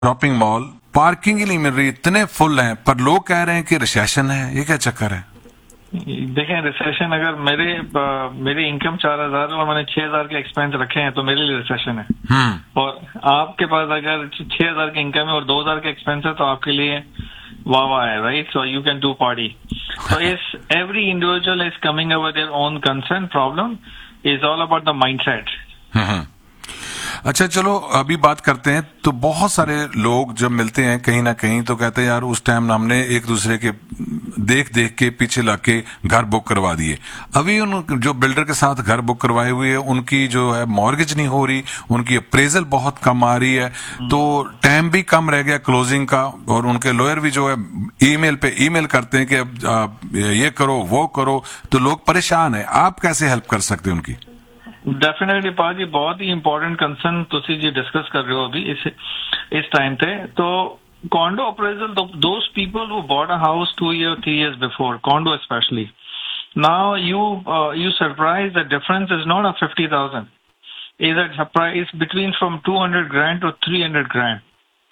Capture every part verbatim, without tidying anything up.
Shopping mall parking ही नहीं मिल रही, इतने फुल हैं, पर लोग कह रहे हैं कि रिसेशन है। ये क्या चक्कर है? देखें, रिसेशन अगर मेरे मेरी इनकम चार हजार और मैंने छह हजार के एक्सपेंस रखे हैं तो मेरे लिए रिसेशन है। और आपके पास अगर छह हजार की इनकम है और दो हजार के एक्सपेंस है तो आपके लिए वाह वाह है, right? So you can do party. सो इस every individual is coming our their own concern. Problem is all about the mindset. अच्छा, चलो अभी बात करते हैं। तो बहुत सारे लोग जब मिलते हैं कहीं ना कहीं तो कहते हैं यार उस टाइम हमने एक दूसरे के देख देख के पीछे लग के घर बुक करवा दिए। अभी उन जो बिल्डर के साथ घर बुक करवाए हुए हैं उनकी जो है मॉर्गेज नहीं हो रही, उनकी अप्रेजल बहुत कम आ रही है, तो टाइम भी कम रह गया क्लोजिंग का। और उनके लॉयर भी जो है ईमेल पे ईमेल करते हैं कि अब ये करो वो करो, तो लोग परेशान है। आप कैसे हेल्प कर सकते हैं उनकी? डेफिनेटली पाजी, बहुत ही इंपॉर्टेंट कंसर्न तुसी जी डिस्कस कर रहे हो अभी इस इस टाइम पे। तो condo appraisal, those people who bought a house two years, three years before, condo especially, now you uh, you surprised the difference is not a fifty thousand, is a surprise between from two hundred grand to three hundred grand.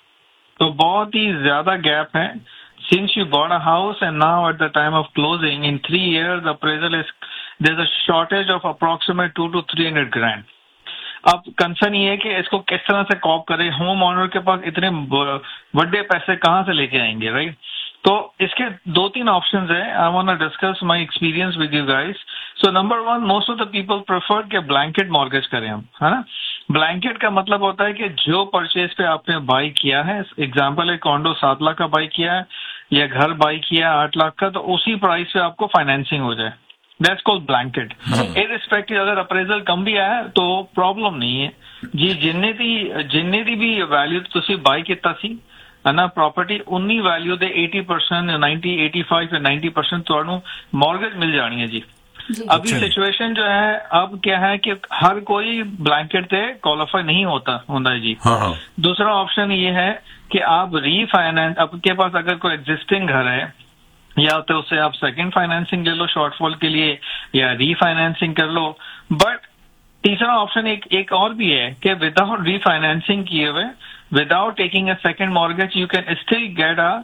तो बहुत ही ज्यादा gap है since you bought a house and now at the time of closing in three years the appraisal is there's a shortage of approximate two to three hundred grand. अब concern ये है कि इसको किस तरह से कॉप करें। होम ओनर के पास इतने बड़े पैसे कहाँ से लेके आएंगे, राइट? तो इसके दो तीन ऑप्शंस है। I want to discuss my experience with you guys. So number one, most of the people prefer के ब्लैंकेट मॉर्गेज करें हम, है ना? ब्लैंकेट का मतलब होता है कि जो परचेज पे आपने बाई किया है, एग्जाम्पल है कॉन्डो सात लाख का बाई किया है या घर बाई किया है आठ लाख का, तो उसी प्राइस पे आपको फाइनेंसिंग हो जाए। That's called blanket. Irrespective अगर अप्रेजल कम भी आया तो प्रॉब्लम नहीं है जी। जिन्ने दी जिन्ने दी भी वैल्यू तुसी बाई किता सी है ना प्रॉपर्टी, उन्नी वैल्यू दे अस्सी परसेंट नाइंटी एटी फाइव या नाइंटी परसेंट तुहानू मॉर्गेज मिल जानी है जी। जी। अभी सिचुएशन जो है अब क्या है कि हर कोई ब्लैंकेट से क्वालिफाई नहीं होता होता है जी। हाँ। दूसरा ऑप्शन ये है कि आप रीफाइनेंस, आपके पास अगर कोई एग्जिस्टिंग घर है या तो उससे आप सेकंड फाइनेंसिंग ले लो शॉर्टफॉल के लिए या रीफाइनेंसिंग कर लो। बट तीसरा ऑप्शन एक एक और भी है कि विदाउट रीफाइनेंसिंग किए हुए, without taking a second mortgage, you can still get a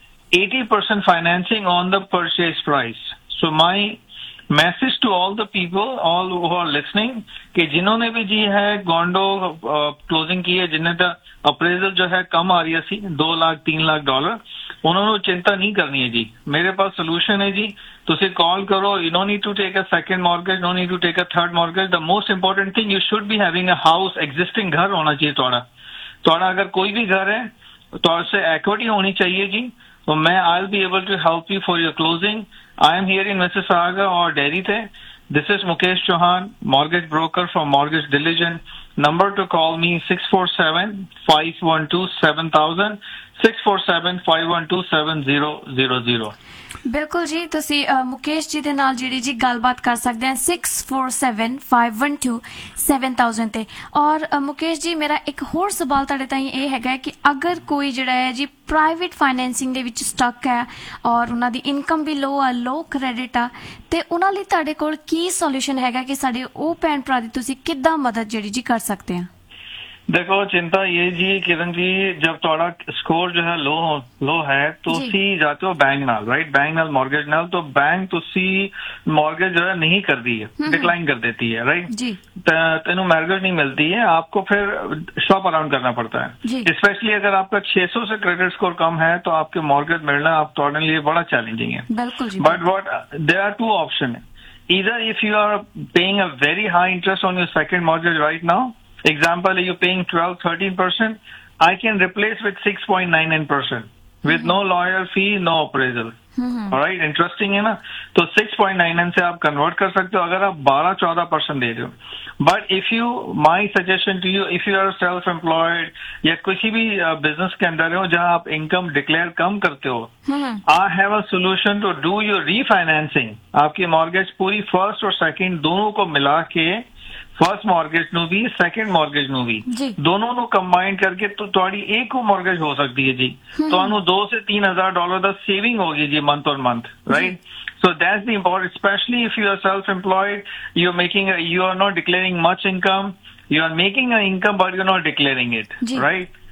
eighty percent financing on the purchase price. So my message to all the people all who are listening कि जिन्होंने भी जी है कॉन्डो क्लोजिंग की है, जिन्हें appraisal जो है कम आ रही है सी दो लाख तीन लाख डॉलर, उन्होंने चिंता नहीं करनी है जी। मेरे पास सोल्यूशन है जी। तुसी कॉल करो, you know need to take a second mortgage, no need to take a third mortgage. The most important thing, you should be having a house, existing घर होना चाहिए थोड़ा थोड़ा अगर कोई भी घर है तो उससे इक्विटी होनी चाहिए जी। तो मैं I will be able to help you for your closing. I am here in Mississauga और डेरी थे। This is Mukesh Chauhan, mortgage broker from mortgage diligent. Number to call me six four seven, five one two, seven thousand, six four seven, five one two, seven zero zero zero। बिल्कुल जी, तुसी मुकेश जी दे नाल जिहड़ी जी गलबात कर सकते हैं six four seven five one two seven thousand ते। और मुकेश जी मेरा एक होर सवाल तुहाडे ताईं ये हैगा कि अगर कोई जिहड़ा है जी प्राइवेट फाइनेंसिंग दे विच स्टक है और उन्हां दी इनकम भी लो आ, लो क्रेडिट आ, ते उन्हां लई तुहाडे कोल की सॉल्यूशन हैगा कि साडे ओ भैन भरा दी तुसी किद्दां मदद जिहड़ी जी कर सकते हैं? देखो, चिंता ये जी किरण जी, जब थोड़ा स्कोर जो है लो लो है तो सी जाते हो बैंक नाल, राइट? बैंक नाल मॉर्गेज नाल, तो बैंक तुसी मॉर्गेज जो है नहीं कर दी है, डिक्लाइन कर देती है, राइट? तेनू मॉर्गेज नहीं मिलती है, आपको फिर शॉप अराउंड करना पड़ता है। स्पेशली अगर आपका छह सौ से क्रेडिट स्कोर कम है तो आपके मॉर्गेज मिलना आप थोड़े लिए बड़ा चैलेंजिंग है। But what their are to option, either if you are paying a very high interest on your second mortgage right now, example you're paying twelve thirteen percent, I can replace with six point nine nine percent with mm-hmm. no lawyer fee, no appraisal। mm-hmm. all right, interesting है ना? तो six point nine nine से आप convert कर सकते हो अगर आप twelve fourteen percent दे रहे हो। But if you, my suggestion to you, if you are self employed या किसी भी बिजनेस uh, के अंदर हो जहां आप इनकम डिक्लेयर कम करते हो, I have a solution to do your refinancing. आपकी मॉर्गेज पूरी फर्स्ट और सेकंड दोनों को मिला के, फर्स्ट मॉर्गेज नु भी सेकंड मॉर्गेज नु भी दोनों नु कंबाइन करके तो थोड़ी एक को मॉर्गेज हो सकती है जी। तो अनु दो से तीन हजार डॉलर द सेविंग होगी जी मंथ और month, right? So that's the important, especially if you are self-employed, you're making, a, you are not declaring much income, you are making an income but you're not declaring it, right?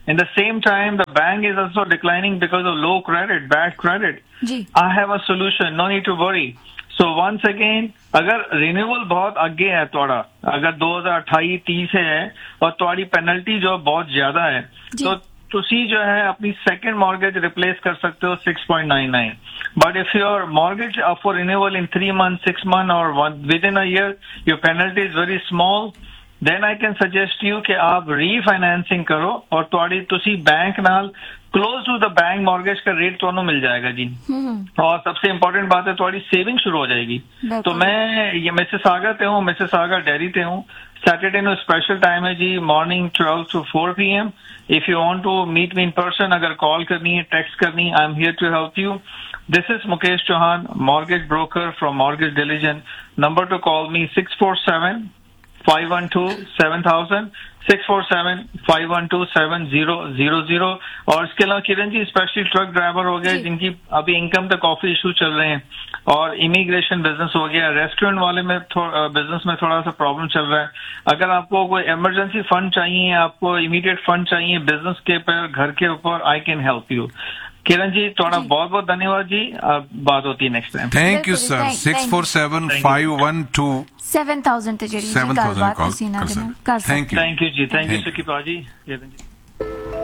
In the same time, the bank is also declining because of low credit, bad credit. Ji I have a solution. No need to worry. So once again, अगर renewal बहुत आगे है थोड़ा, अगर दो हज़ार अट्ठाईस तीस है और थोड़ी पेनल्टी जो बहुत ज्यादा है, तो तुसी जो है अपनी सेकंड मॉर्गेज रिप्लेस कर सकते हो six point nine nine. But if your mortgage up for renewal in three month six month और with in a year your penalty is very small, then I can suggest you कि आप refinancing करो और थोड़ी तुसी bank नाल close to the bank mortgage का rate दोनों मिल जाएगा जी. और सबसे इम्पोर्टेंट बात है थोड़ी सेविंग शुरू हो जाएगी. तो मैं ये मिसिसागा ते हूँ, मिसिसागा डेयरी ते हूँ. सैटरडे नो स्पेशल टाइम है जी, morning twelve to four P M. If you want to meet me in person, अगर कॉल करनी है, टेक्स्ट करनी, I am here to help you. This is Mukesh Chauhan, mortgage broker from mortgage delusion. Number two call me six four seven five one two seven thousand, six four seven five one two seven zero zero zero. और इसके अलावा Kiran ji, specially truck driver हो गए जिनकी अभी income तक काफी issue चल रहे हैं, और इमिग्रेशन बिजनेस हो गया, रेस्टोरेंट वाले में बिजनेस में थोड़ा सा प्रॉब्लम चल रहा है. अगर आपको कोई इमरजेंसी फंड चाहिए, आपको इमीडिएट फंड चाहिए बिजनेस के ऊपर, घर के ऊपर, I can help you. Kiran ji थोड़ा बहुत बहुत धन्यवाद जी. अब बात होती है next time. Thank you sir. Six four seven five one two seven thousand ते जेडी सेवन थाउजेंड गलबात कॉल तुसी ना कर देना सकते. कर सकते. Thank you. Thank you ji. Thank you Thank you. सुकीपा ji. Kiran ji.